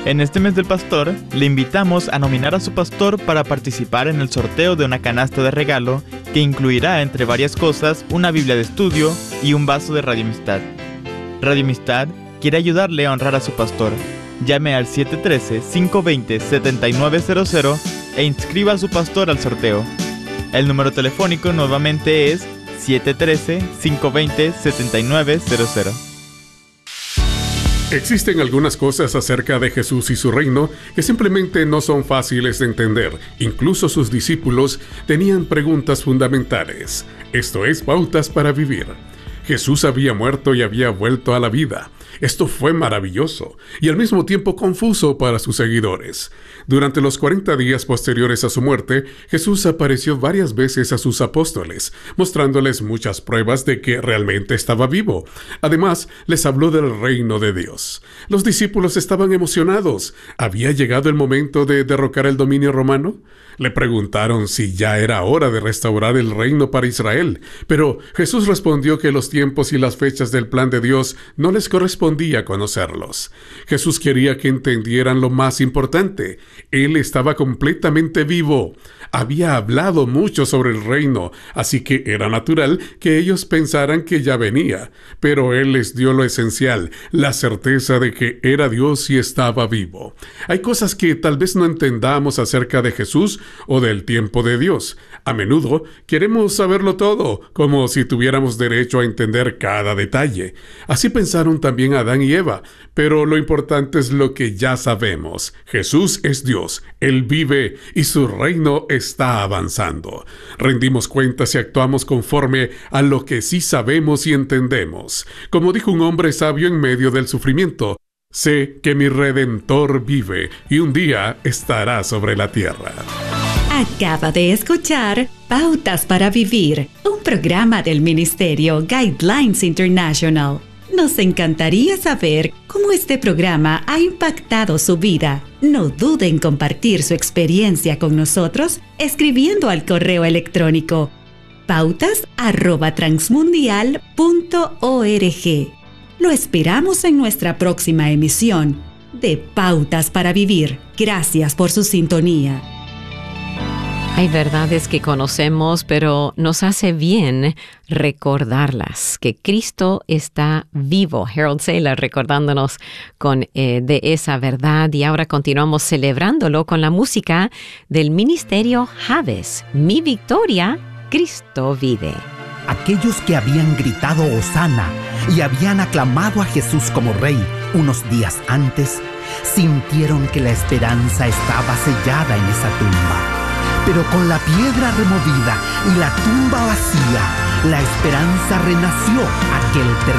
En este mes del pastor, le invitamos a nominar a su pastor para participar en el sorteo de una canasta de regalo que incluirá, entre varias cosas, una Biblia de estudio y un vaso de Radio Amistad. Radio Amistad quiere ayudarle a honrar a su pastor. Llame al 713-520-7900 e inscriba a su pastor al sorteo. El número telefónico nuevamente es 713-520-7900. Existen algunas cosas acerca de Jesús y su reino que simplemente no son fáciles de entender. Incluso sus discípulos tenían preguntas fundamentales. Esto es Pautas para Vivir. Jesús había muerto y había vuelto a la vida. Esto fue maravilloso y al mismo tiempo confuso para sus seguidores. Durante los 40 días posteriores a su muerte, Jesús apareció varias veces a sus apóstoles, mostrándoles muchas pruebas de que realmente estaba vivo. Además, les habló del reino de Dios. Los discípulos estaban emocionados. ¿Había llegado el momento de derrocar el dominio romano? Le preguntaron si ya era hora de restaurar el reino para Israel, pero Jesús respondió que los tiempos y las fechas del plan de Dios no les correspondía conocerlos. Jesús quería que entendieran lo más importante. Él estaba completamente vivo. Había hablado mucho sobre el reino, así que era natural que ellos pensaran que ya venía. Pero Él les dio lo esencial, la certeza de que era Dios y estaba vivo. Hay cosas que tal vez no entendamos acerca de Jesús o del tiempo de Dios. A menudo queremos saberlo todo, como si tuviéramos derecho a entender cada detalle. Así pensaron también Adán y Eva, pero lo importante es lo que ya sabemos. Jesús es Dios, Él vive y su reino está avanzando. Rendimos cuentas y actuamos conforme a lo que sí sabemos y entendemos. Como dijo un hombre sabio en medio del sufrimiento, sé que mi Redentor vive y un día estará sobre la tierra. Acaba de escuchar Pautas para Vivir, un programa del Ministerio Guidelines International. Nos encantaría saber cómo este programa ha impactado su vida. No dude en compartir su experiencia con nosotros escribiendo al correo electrónico pautas@transmundial.org. Lo esperamos en nuestra próxima emisión de Pautas para Vivir. Gracias por su sintonía. Hay verdades que conocemos, pero nos hace bien recordarlas, que Cristo está vivo. Harold Seiler recordándonos de esa verdad, y ahora continuamos celebrándolo con la música del Ministerio Javes. Mi victoria, Cristo vive. Aquellos que habían gritado Hosana y habían aclamado a Jesús como Rey unos días antes, sintieron que la esperanza estaba sellada en esa tumba. Pero con la piedra removida y la tumba vacía, la esperanza renació aquel